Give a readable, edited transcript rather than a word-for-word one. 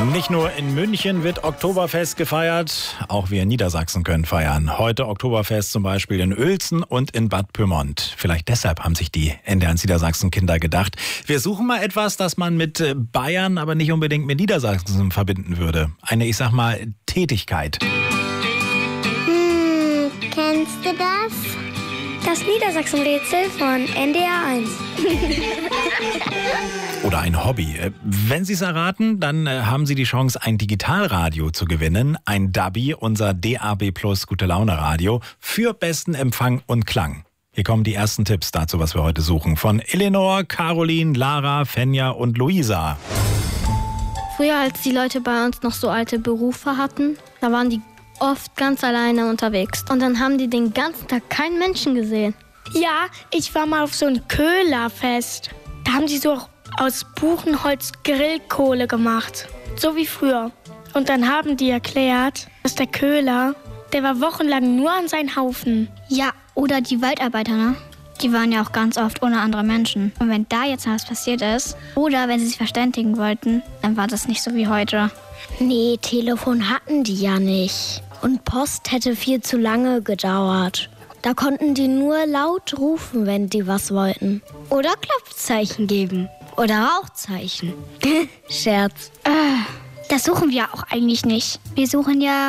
Nicht nur in München wird Oktoberfest gefeiert, auch wir in Niedersachsen können feiern. Heute Oktoberfest zum Beispiel in Uelzen und in Bad Pyrmont. Vielleicht deshalb haben sich die NDR Niedersachsen Kinder gedacht. Wir suchen mal etwas, das man mit Bayern, aber nicht unbedingt mit Niedersachsen verbinden würde. Eine, ich sag mal, Tätigkeit. Kennst du das? Das Niedersachsen-Rätsel von NDR 1. Oder ein Hobby. Wenn Sie es erraten, dann haben Sie die Chance, ein Digitalradio zu gewinnen. Ein DABI, unser DAB+ Gute-Laune-Radio, für besten Empfang und Klang. Hier kommen die ersten Tipps dazu, was wir heute suchen. Von Eleanor, Caroline, Lara, Fenja und Luisa. Früher, als die Leute bei uns noch so alte Berufe hatten, da waren die oft ganz alleine unterwegs. Und dann haben die den ganzen Tag keinen Menschen gesehen. Ja, ich war mal auf so ein Köhlerfest. Da haben die so aus Buchenholz Grillkohle gemacht. So wie früher. Und dann haben die erklärt, dass der Köhler, der war wochenlang nur an seinen Haufen. Ja, oder die Waldarbeiter, ne? Die waren ja auch ganz oft ohne andere Menschen. Und wenn da jetzt was passiert ist, oder wenn sie sich verständigen wollten, dann war das nicht so wie heute. Nee, Telefon hatten die ja nicht. Und Post hätte viel zu lange gedauert. Da konnten die nur laut rufen, wenn die was wollten. Oder Klopfzeichen geben. Oder Rauchzeichen. Scherz. Das suchen wir auch eigentlich nicht. Wir suchen ja